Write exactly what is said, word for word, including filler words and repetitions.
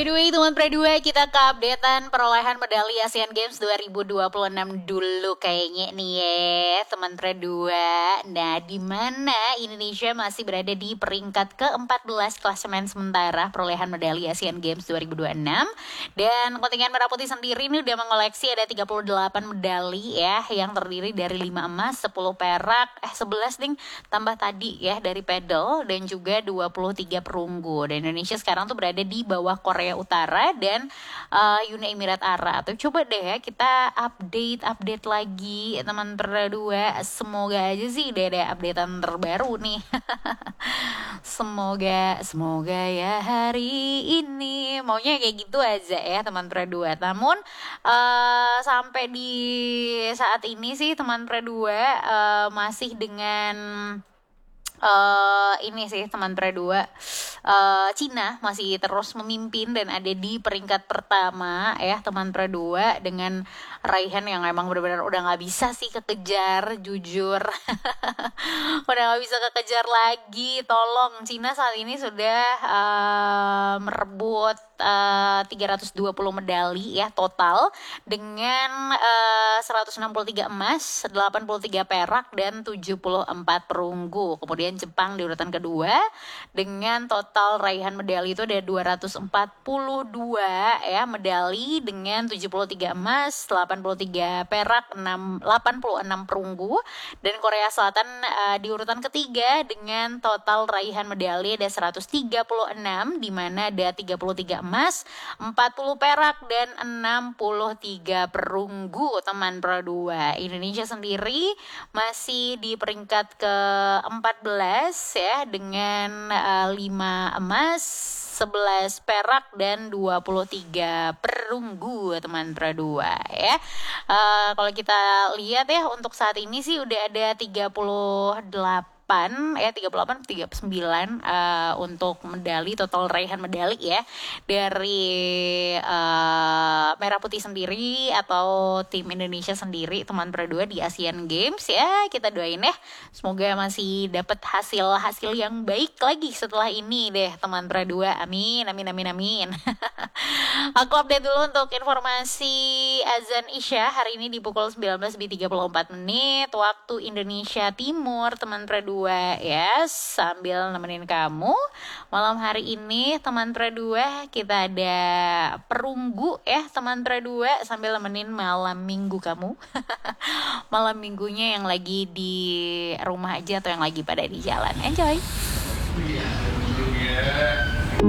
By the way teman Pre dua, kita ke updatean perolehan medali Asian Games dua ribu dua puluh enam dulu kayaknya nih ya teman Pre dua. Nah di mana Indonesia masih berada di peringkat ke empat belas klasemen sementara perolehan medali Asian Games dua ribu dua puluh enam. Dan kontingen Merah Putih sendiri ini udah mengoleksi ada tiga puluh delapan medali ya, yang terdiri dari lima emas, sepuluh perak, eh sebelas ding tambah tadi ya dari pedal, dan juga dua puluh tiga perunggu. Dan Indonesia sekarang tuh berada di bawah Korea Utara dan uh, Uni Emirat Arab. Tuh coba deh ya kita update update lagi teman Pre dua. Semoga aja sih udah ada updatean terbaru nih. Semoga semoga ya hari ini maunya kayak gitu aja ya teman Pre dua. Namun uh, sampai di saat ini sih teman Pre dua uh, masih dengan Uh, ini sih teman Pre dua, uh, Cina masih terus memimpin dan ada di peringkat pertama ya teman Pre dua, dengan raihan yang emang benar-benar udah nggak bisa sih kekejar, jujur. Udah nggak bisa kekejar lagi, tolong. Cina saat ini sudah uh, merebut uh, tiga ratus dua puluh medali ya total, dengan uh, seratus enam puluh tiga emas, delapan puluh tiga perak, dan tujuh puluh empat perunggu. Kemudian Jepang di urutan kedua dengan total raihan medali itu ada dua ratus empat puluh dua ya medali, dengan tujuh puluh tiga emas, delapan puluh tiga perak, delapan puluh enam perunggu. Dan Korea Selatan uh, di urutan ketiga dengan total raihan medali ada seratus tiga puluh enam, di mana ada tiga puluh tiga emas, empat puluh perak, dan enam puluh tiga perunggu teman Pro dua. Indonesia sendiri masih di peringkat ke empat belas ya, dengan uh, lima emas, sebelas perak, dan dua puluh tiga perunggu teman Pro dua ya. Uh, kalau kita lihat ya untuk saat ini sih udah ada tiga puluh delapan ya, tiga puluh delapan tiga puluh sembilan uh, untuk medali, total raihan medali ya dari uh, Merah Putih sendiri atau tim Indonesia sendiri teman Pro dua di Asian Games ya. Kita doain ya semoga masih dapat hasil-hasil yang baik lagi setelah ini deh teman Pro dua. Amin amin amin amin. Aku update dulu untuk informasi azan Isya hari ini di pukul sembilan belas lebih tiga puluh empat menit waktu Indonesia Timur teman Pro dua ya, sambil nemenin kamu malam hari ini teman Pro dua. Kita ada perunggu ya teman Pro dua, sambil nemenin malam minggu kamu. Malam minggunya yang lagi di rumah aja atau yang lagi pada di jalan. Enjoy.